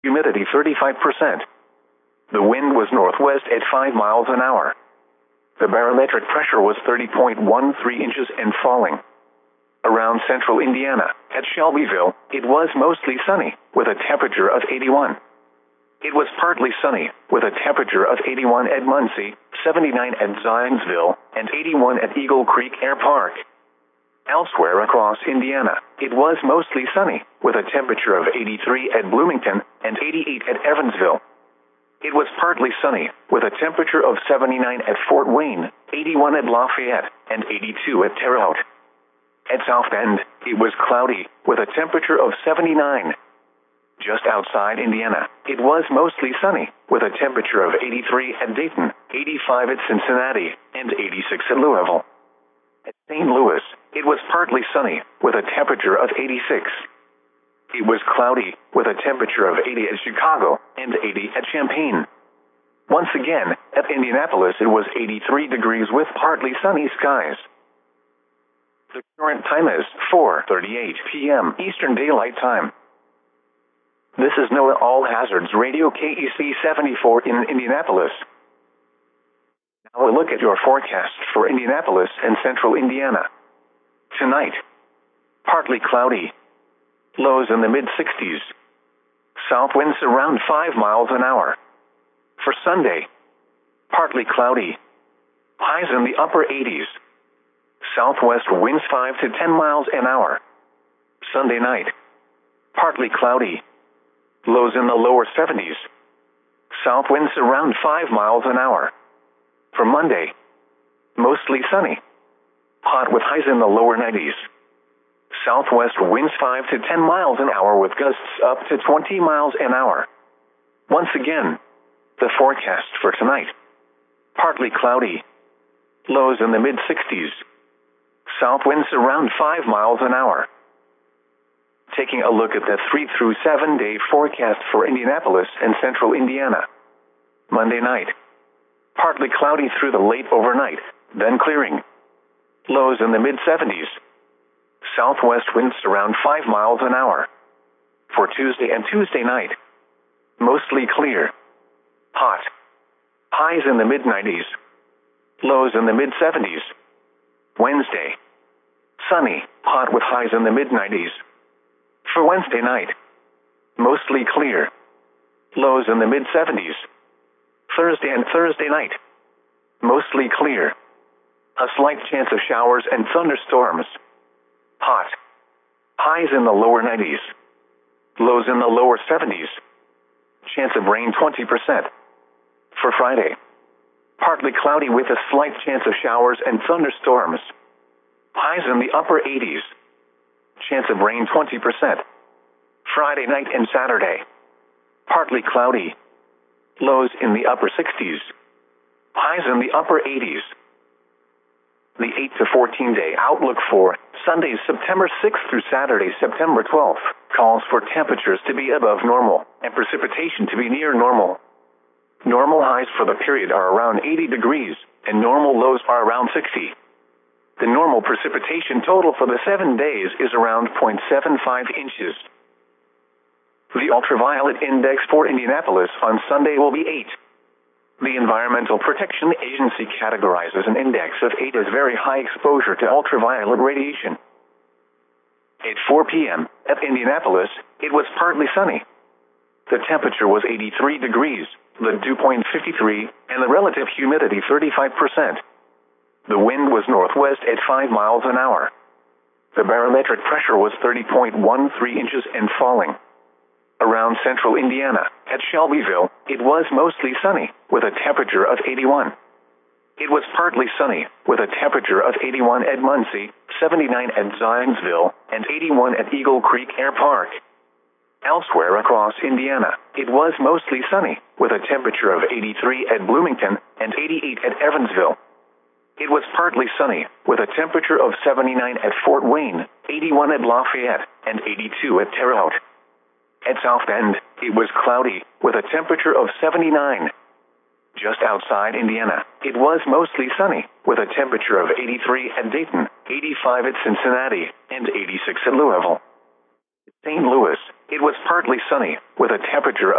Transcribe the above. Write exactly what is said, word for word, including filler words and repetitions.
Humidity thirty-five percent. The wind was northwest at five miles an hour. The barometric pressure was thirty point one three inches and falling. Around central Indiana, at Shelbyville, it was mostly sunny, with a temperature of eighty-one. It was partly sunny, with a temperature of eighty-one at Muncie, seventy-nine at Zionsville, and eighty-one at Eagle Creek Air Park. Elsewhere across Indiana, it was mostly sunny, with a temperature of eighty-three at Bloomington and eighty-eight at Evansville. It was partly sunny, with a temperature of seventy-nine at Fort Wayne, eighty-one at Lafayette, and eighty-two at Terre Haute. At South Bend, it was cloudy, with a temperature of seventy-nine. Just outside Indiana, it was mostly sunny, with a temperature of eighty-three at Dayton, eighty-five at Cincinnati, and eighty-six at Louisville. At Saint Louis, it was partly sunny, with a temperature of eighty-six. It was cloudy, with a temperature of eighty at Chicago, and eighty at Champaign. Once again, at Indianapolis it was eighty-three degrees with partly sunny skies. The current time is four thirty-eight p m Eastern Daylight Time. This is NOAA All Hazards Radio K E C seventy-four in Indianapolis. Now a look at your forecast for Indianapolis and central Indiana. Tonight, partly cloudy. Lows in the mid sixties. South winds around five miles an hour. For Sunday, partly cloudy. Highs in the upper eighties. Southwest winds five to ten miles an hour. Sunday night, partly cloudy. Lows in the lower seventies. South winds around five miles an hour. For Monday, mostly sunny. Hot with highs in the lower nineties. Southwest winds five to ten miles an hour with gusts up to twenty miles an hour. Once again, the forecast for tonight. Partly cloudy. Lows in the mid sixties. South winds around five miles an hour. Taking a look at the three through seven day forecast for Indianapolis and central Indiana. Monday night. Partly cloudy through the late overnight, then clearing. Lows in the mid seventies. Southwest winds around five miles an hour. For Tuesday and Tuesday night, mostly clear. Hot. Highs in the mid nineties. Lows in the mid seventies. Wednesday, sunny, hot with highs in the mid nineties. For Wednesday night, mostly clear. Lows in the mid seventies. Thursday and Thursday night, mostly clear. A slight chance of showers and thunderstorms. Hot. Highs in the lower nineties. Lows in the lower seventies. Chance of rain twenty percent. For Friday, partly cloudy with a slight chance of showers and thunderstorms. Highs in the upper eighties. Chance of rain twenty percent. Friday night and Saturday, partly cloudy. Lows in the upper sixties. Highs in the upper eighties. The eight to fourteen day outlook for Sunday, September sixth through Saturday, September twelfth, calls for temperatures to be above normal and precipitation to be near normal. Normal highs for the period are around eighty degrees, and normal lows are around sixty. The normal precipitation total for the seven days is around zero point seven five inches. The ultraviolet index for Indianapolis on Sunday will be eight. The Environmental Protection Agency categorizes an index of eight as very high exposure to ultraviolet radiation. At four p m at Indianapolis, it was partly sunny. The temperature was eighty-three degrees, the dew point fifty-three, and the relative humidity thirty-five percent. The wind was northwest at five miles an hour. The barometric pressure was thirty point one three inches and falling. Around central Indiana, at Shelbyville, it was mostly sunny, with a temperature of eighty-one. It was partly sunny, with a temperature of eighty-one at Muncie, seventy-nine at Zionsville, and eighty-one at Eagle Creek Air Park. Elsewhere across Indiana, it was mostly sunny, with a temperature of eighty-three at Bloomington and eighty-eight at Evansville. It was partly sunny, with a temperature of seventy-nine at Fort Wayne, eighty-one at Lafayette, and eighty-two at Terre Haute. At South Bend, it was cloudy, with a temperature of seventy-nine. Just outside Indiana, it was mostly sunny, with a temperature of eighty-three at Dayton, eighty-five at Cincinnati, and eighty-six at Louisville. At Saint Louis, it was partly sunny, with a temperature of